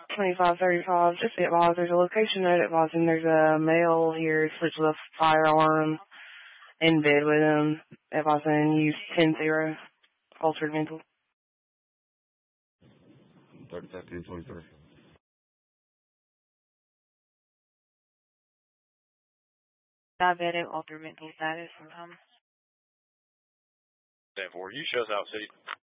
2535. Just be advised, there's a location note advising there's a male here switched with a firearm in bed with him, advising use 10-0, altered mental. 30-15-23. Diabetic, altered mental status, 10-4, you show us out, City.